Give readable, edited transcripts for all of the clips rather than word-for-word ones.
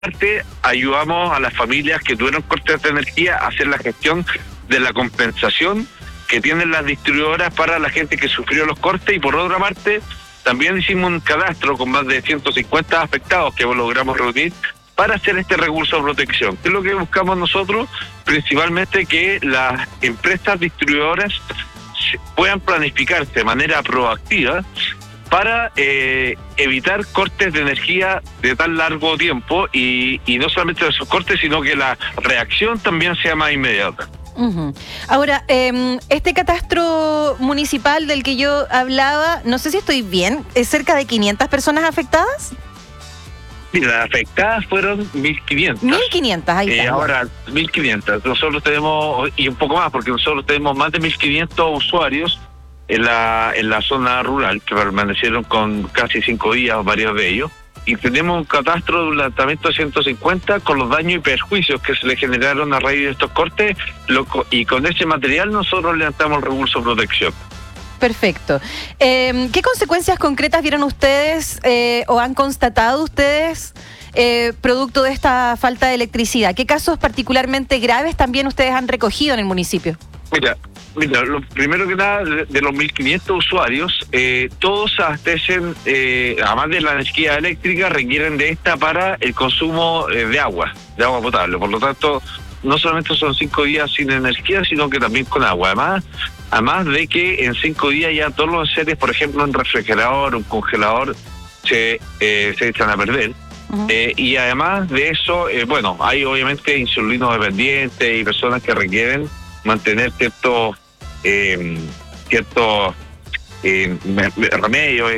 parte, ayudamos a las familias que tuvieron cortes de energía a hacer la gestión de la compensación que tienen las distribuidoras para la gente que sufrió los cortes, y por otra parte también hicimos un cadastro con más de 150 afectados que logramos reunir para hacer este recurso de protección. ¿Qué es lo que buscamos nosotros? Principalmente que las empresas distribuidoras puedan planificarse de manera proactiva para evitar cortes de energía de tan largo tiempo, y no solamente esos cortes, sino que la reacción también sea más inmediata. Uh-huh. Ahora, este catastro municipal del que yo hablaba, no sé si estoy bien, ¿es cerca de 500 personas afectadas? Mira, las afectadas fueron 1.500. 1.500, ahí está. Ahora, 1.500. Nosotros tenemos, y un poco más, porque nosotros tenemos más de 1.500 usuarios en la zona rural, que permanecieron con casi 5 días, varios de ellos, y tenemos un catastro de un levantamiento de 150 con los daños y perjuicios que se le generaron a raíz de estos cortes, y con ese material nosotros levantamos el recurso de protección. Perfecto. ¿Qué consecuencias concretas vieron ustedes o han constatado ustedes producto de esta falta de electricidad? ¿Qué casos particularmente graves también ustedes han recogido en el municipio? Mira, lo primero que nada, de los 1.500 usuarios, todos abastecen, además de la energía eléctrica, requieren de esta para el consumo de agua potable. Por lo tanto, no solamente son 5 días sin energía, sino que también con agua. Además de que en 5 días ya todos los enseres, por ejemplo, un refrigerador, un congelador, se echan a perder. Uh-huh. Y además de eso, hay obviamente insulinos dependientes y personas que requieren mantener ciertos remedios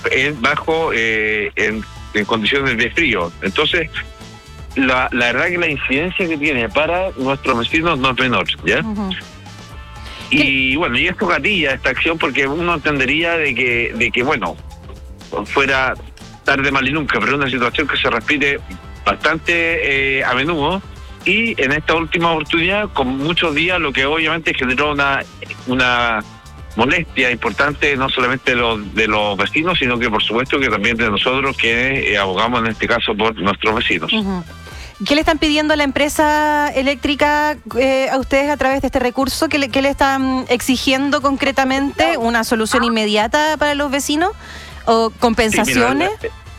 en condiciones de frío. Entonces, la verdad que la incidencia que tiene para nuestros vecinos no es menor, ¿ya? Uh-huh. Y esto gatilla esta acción, porque uno entendería de que fuera tarde mal y nunca, pero es una situación que se repite bastante a menudo, y en esta última oportunidad con muchos días, lo que obviamente generó una molestia importante, no solamente de los vecinos, sino que por supuesto que también de nosotros que abogamos en este caso por nuestros vecinos. Uh-huh. ¿Qué le están pidiendo a la empresa eléctrica a ustedes a través de este recurso? ¿Qué le están exigiendo concretamente? ¿Una solución inmediata para los vecinos? ¿O compensaciones?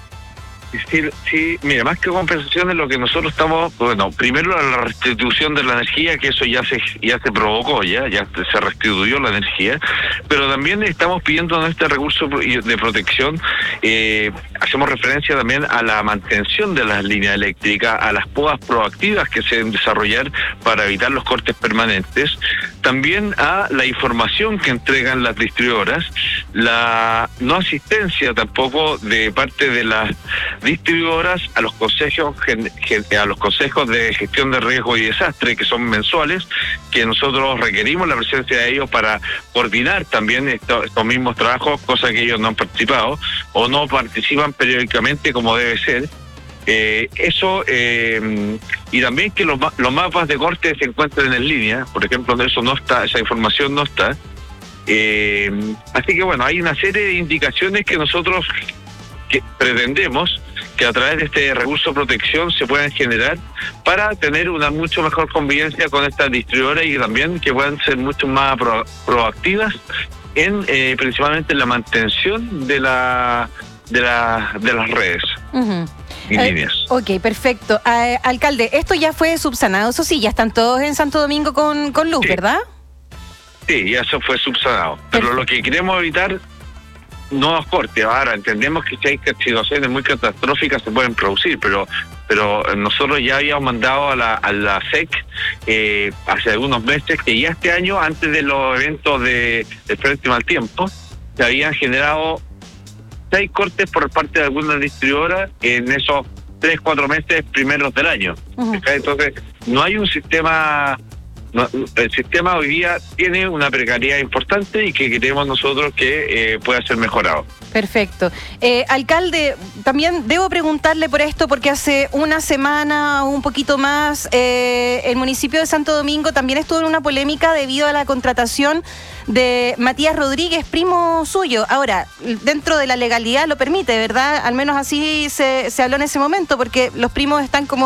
Sí, mira, más que compensaciones, lo que nosotros estamos, primero la restitución de la energía, que eso ya se provocó, ya se restituyó la energía, pero también estamos pidiendo en este recurso de protección, hacemos referencia también a la mantención de las líneas eléctricas, a las podas proactivas que se deben desarrollar para evitar los cortes permanentes, también a la información que entregan las distribuidoras, la no asistencia tampoco de parte de las distribuidoras a los consejos de gestión de riesgo y desastre, que son mensuales, que nosotros requerimos la presencia de ellos para coordinar también estos mismos trabajos, cosa que ellos no han participado o no participan periódicamente como debe ser. Y también que los mapas de corte se encuentren en línea, por ejemplo, eso no está, esa información no está. Así que hay una serie de indicaciones que nosotros pretendemos que a través de este recurso de protección se puedan generar para tener una mucho mejor convivencia con estas distribuidoras, y también que puedan ser mucho más proactivas principalmente en la mantención de las redes. Uh-huh. Y líneas. Ok, perfecto. Alcalde, esto ya fue subsanado, eso sí, ya están todos en Santo Domingo con luz, sí, ¿verdad? Sí, ya eso fue subsanado. Pero lo que queremos evitar, nuevos cortes. Ahora entendemos que si hay situaciones muy catastróficas se pueden producir, pero nosotros ya habíamos mandado a la SEC hace algunos meses que ya este año, antes de los eventos del Frente Mal Tiempo, se habían generado 6 cortes por parte de algunas distribuidoras en esos 3-4 meses primeros del año. Uh-huh. Entonces, no hay un sistema el sistema hoy día tiene una precariedad importante y que queremos nosotros que pueda ser mejorado. Perfecto. Alcalde, también debo preguntarle por esto porque hace una semana o un poquito más el municipio de Santo Domingo también estuvo en una polémica debido a la contratación de Matías Rodríguez, primo suyo. Ahora, dentro de la legalidad lo permite, ¿verdad? Al menos así se habló en ese momento, porque los primos están como